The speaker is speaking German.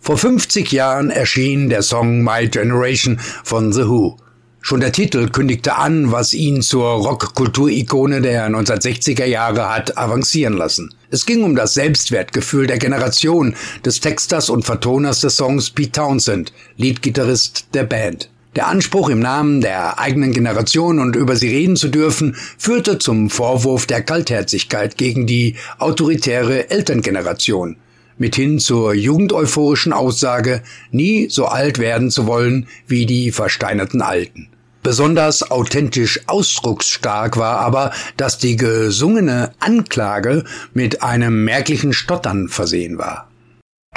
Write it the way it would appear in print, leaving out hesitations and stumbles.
Vor 50 Jahren erschien der Song My Generation von The Who. Schon der Titel kündigte an, was ihn zur Rockkulturikone der 1960er Jahre hat avancieren lassen. Es ging um das Selbstwertgefühl der Generation des Texters und Vertoners des Songs Pete Townshend, Leadgitarrist der Band. Der Anspruch, im Namen der eigenen Generation und über sie reden zu dürfen, führte zum Vorwurf der Kaltherzigkeit gegen die autoritäre Elterngeneration, mithin zur jugendeuphorischen Aussage, nie so alt werden zu wollen wie die versteinerten Alten. Besonders authentisch ausdrucksstark war aber, dass die gesungene Anklage mit einem merklichen Stottern versehen war.